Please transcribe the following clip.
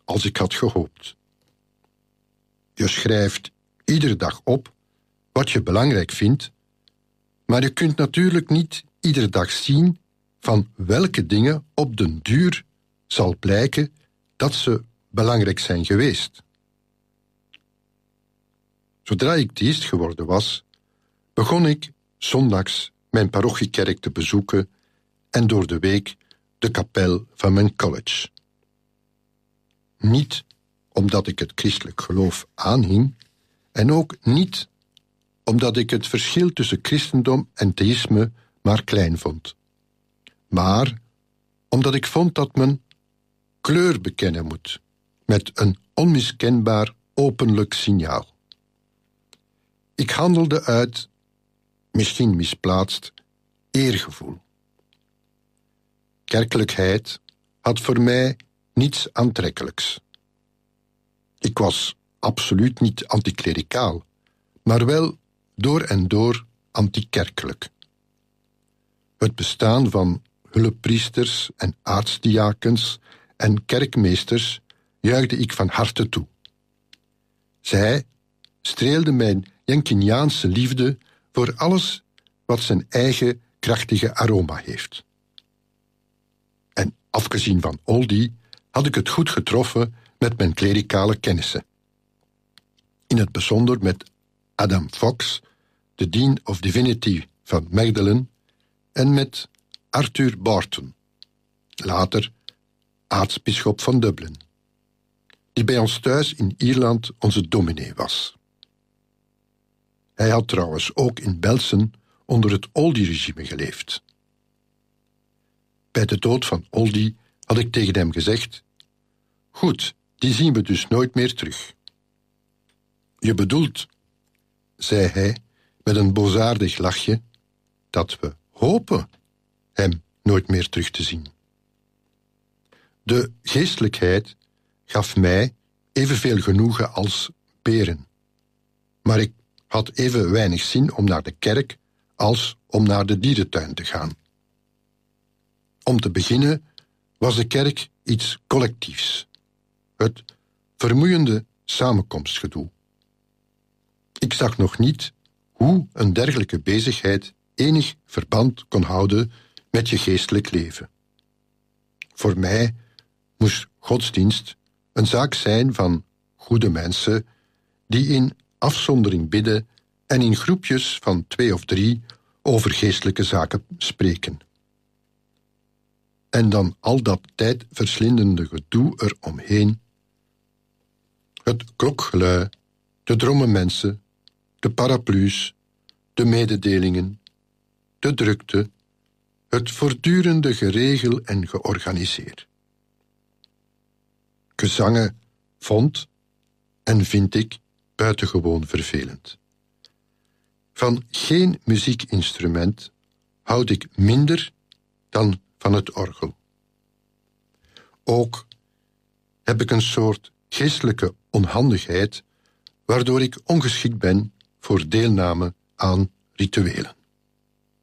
als ik had gehoopt. Je schrijft iedere dag op wat je belangrijk vindt, maar je kunt natuurlijk niet iedere dag zien van welke dingen op den duur zal blijken dat ze belangrijk zijn geweest. Zodra ik dienst geworden was, begon ik zondags mijn parochiekerk te bezoeken en door de week de kapel van mijn college. Niet omdat ik het christelijk geloof aanhing en ook niet omdat ik het verschil tussen christendom en theïsme maar klein vond, maar omdat ik vond dat men kleur bekennen moet met een onmiskenbaar openlijk signaal. Ik handelde uit, misschien misplaatst, eergevoel. Kerkelijkheid had voor mij niets aantrekkelijks. Ik was absoluut niet anticlericaal, maar wel door en door antikerkelijk. Het bestaan van hulppriesters en aartsdiakens en kerkmeesters juichte ik van harte toe. Zij streelden mijn Jenkiniaanse liefde voor alles wat zijn eigen krachtige aroma heeft. En afgezien van Oldie had ik het goed getroffen met mijn klerikale kennissen. In het bijzonder met Adam Fox, de Dean of Divinity van Magdalen, en met Arthur Barton, later aartsbisschop van Dublin, die bij ons thuis in Ierland onze dominee was. Hij had trouwens ook in Belsen onder het Oldie-regime geleefd. Bij de dood van Oldie had ik tegen hem gezegd: goed, die zien we dus nooit meer terug. Je bedoelt, zei hij met een boosaardig lachje, dat we hopen hem nooit meer terug te zien. De geestelijkheid gaf mij evenveel genoegen als Beren, maar ik had even weinig zin om naar de kerk als om naar de dierentuin te gaan. Om te beginnen was de kerk iets collectiefs, het vermoeiende samenkomstgedoe. Ik zag nog niet hoe een dergelijke bezigheid enig verband kon houden met je geestelijk leven. Voor mij moest godsdienst een zaak zijn van goede mensen die in afzondering bidden en in groepjes van 2 of 3 over geestelijke zaken spreken. En dan al dat tijdverslindende gedoe eromheen. Het klokgelui, de dromme mensen, de paraplu's, de mededelingen, de drukte, het voortdurende geregel en georganiseer. Gezangen vond en vind ik buitengewoon vervelend. Van geen muziekinstrument houd ik minder dan van het orgel. Ook heb ik een soort geestelijke onhandigheid, waardoor ik ongeschikt ben voor deelname aan rituelen.